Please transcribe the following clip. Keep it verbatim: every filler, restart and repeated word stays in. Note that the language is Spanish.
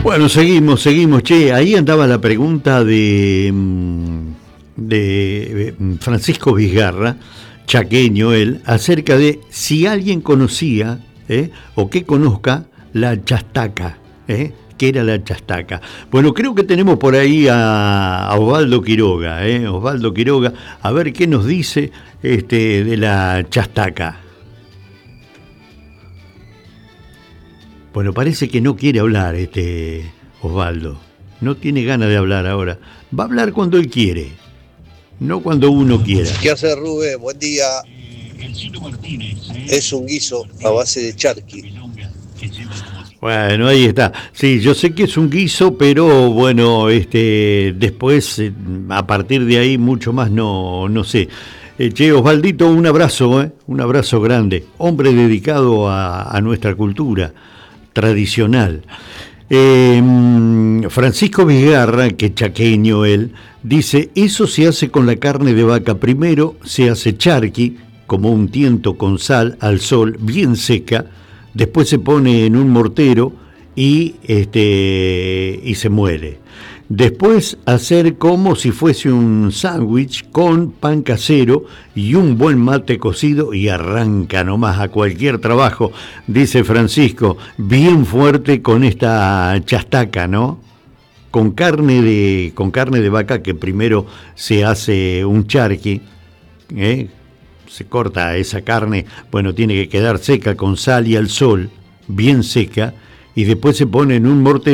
Bueno, seguimos, seguimos. Che, ahí andaba la pregunta de, mm, de eh, Francisco Vizgarra, chaqueño él, acerca de si alguien conocía ¿eh? o que conozca la chastaca. ¿eh? ¿Qué era la chastaca? Bueno, creo que tenemos por ahí a, a Osvaldo Quiroga, ¿eh? Osvaldo Quiroga, a ver qué nos dice este, de la chastaca. Bueno, parece que no quiere hablar este Osvaldo. No tiene ganas de hablar ahora. Va a hablar cuando él quiere, no cuando uno quiera. ¿Qué hace Rubén? Buen día. Es un guiso a base de charqui. Bueno, ahí está. Sí, yo sé que es un guiso, pero bueno, este, después, eh, a partir de ahí, mucho más no, no sé. Eh, che, Osvaldito, un abrazo, ¿eh? Un abrazo grande. Hombre dedicado a, a nuestra cultura tradicional. Eh, Francisco Vizgarra, que chaqueño él, dice, eso se hace con la carne de vaca. Primero se hace charqui, como un tiento con sal al sol, bien seca, después se pone en un mortero y, este, y se muele. Después hacer como si fuese un sándwich con pan casero y un buen mate cocido y arranca nomás a cualquier trabajo, dice Francisco, bien fuerte con esta chastaca, ¿no? Con carne de, con carne de vaca que primero se hace un charqui, ¿eh? Se corta esa carne, bueno, tiene que quedar seca con sal y al sol, bien seca, y después se pone en un mortero